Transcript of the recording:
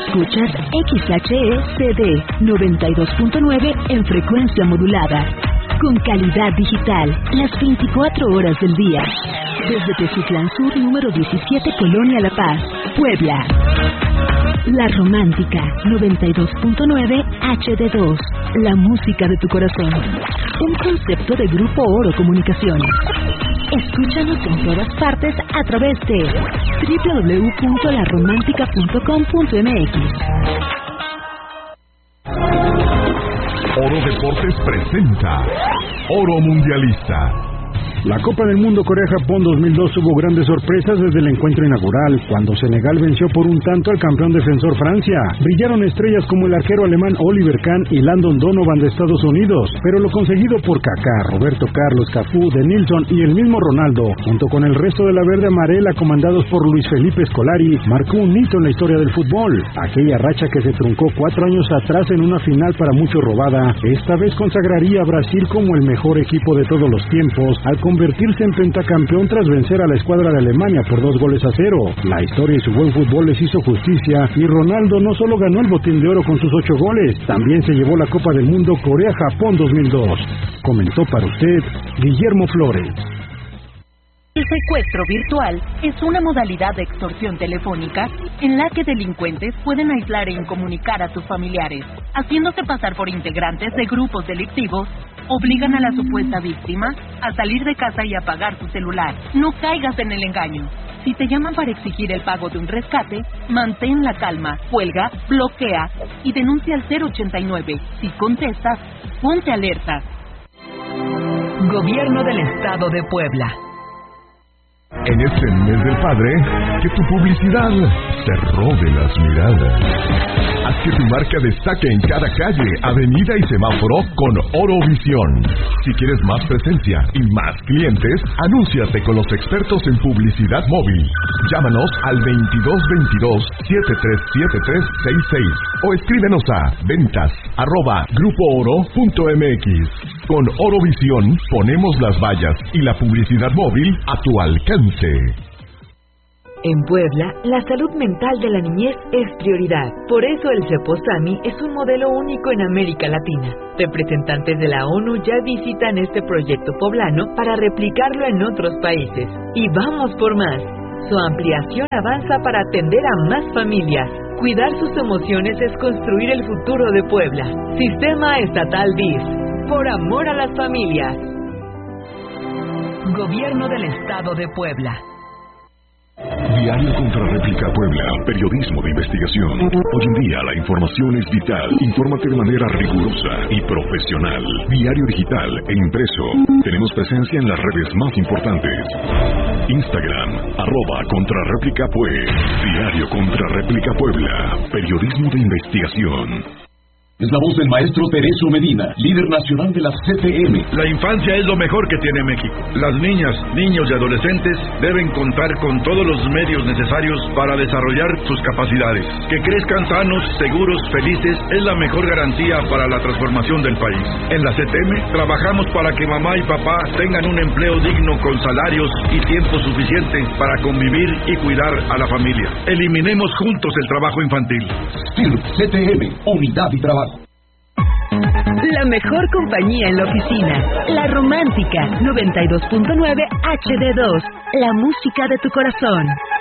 Escuchas XHE-CD 92.9 en frecuencia modulada. Con calidad digital, las 24 horas del día. Desde Teciutlán Sur, número 17, Colonia La Paz, Puebla. La Romántica 92.9 HD2. La música de tu corazón. Un concepto de Grupo Oro Comunicaciones. Escúchanos en todas partes a través de www.laromántica.com.mx. Oro Deportes presenta Oro Mundialista. La Copa del Mundo Corea-Japón 2002 hubo grandes sorpresas desde el encuentro inaugural, cuando Senegal venció por un tanto al campeón defensor Francia. Brillaron estrellas como el arquero alemán Oliver Kahn y Landon Donovan de Estados Unidos, pero lo conseguido por Kaká, Roberto Carlos, Cafú, Denilson y el mismo Ronaldo, junto con el resto de la verde amarela comandados por Luis Felipe Scolari, marcó un hito en la historia del fútbol. Aquella racha que se truncó 4 años atrás en una final para muchos robada, esta vez consagraría a Brasil como el mejor equipo de todos los tiempos, al convertirse en pentacampeón tras vencer a la escuadra de Alemania por 2-0. La historia y su buen fútbol les hizo justicia, y Ronaldo no solo ganó el Botín de Oro con sus 8 goles, también se llevó la Copa del Mundo Corea-Japón 2002. Comentó para usted Guillermo Flores. El secuestro virtual es una modalidad de extorsión telefónica en la que delincuentes pueden aislar e incomunicar a sus familiares, haciéndose pasar por integrantes de grupos delictivos. Obligan a la supuesta víctima a salir de casa y apagar su celular. No caigas en el engaño. Si te llaman para exigir el pago de un rescate, mantén la calma, cuelga, bloquea y denuncia al 089. Si contestas, ponte alerta. Gobierno del Estado de Puebla. En este mes del padre, que tu publicidad te robe las miradas. Haz que tu marca destaque en cada calle, avenida y semáforo con Orovisión. Si quieres más presencia y más clientes, anúnciate con los expertos en publicidad móvil. Llámanos al 2222-737366 o escríbenos a ventas@grupooro.mx. Con Orovisión ponemos las vallas y la publicidad móvil a tu alcance. En Puebla, la salud mental de la niñez es prioridad. Por eso el CEPOSAMI es un modelo único en América Latina. Representantes de la ONU ya visitan este proyecto poblano para replicarlo en otros países. Y vamos por más. Su ampliación avanza para atender a más familias. Cuidar sus emociones es construir el futuro de Puebla. Sistema Estatal DIF. Por amor a las familias. Gobierno del Estado de Puebla. Diario Contra Réplica Puebla, periodismo de investigación. Hoy en día la información es vital. Infórmate de manera rigurosa y profesional. Diario digital e impreso. Tenemos presencia en las redes más importantes. Instagram, @ContraRéplicaPue. Diario Contra Réplica Puebla, periodismo de investigación. Es la voz del maestro Teresio Medina, líder nacional de la CTM. La infancia es lo mejor que tiene México. Las niñas, niños y adolescentes deben contar con todos los medios necesarios para desarrollar sus capacidades. Que crezcan sanos, seguros, felices es la mejor garantía para la transformación del país. En la CTM trabajamos para que mamá y papá tengan un empleo digno con salarios y tiempo suficiente para convivir y cuidar a la familia. Eliminemos juntos el trabajo infantil. CIRP, CTM, Unidad y Trabajo. La mejor compañía en la oficina. La Romántica 92.9 HD2. La música de tu corazón.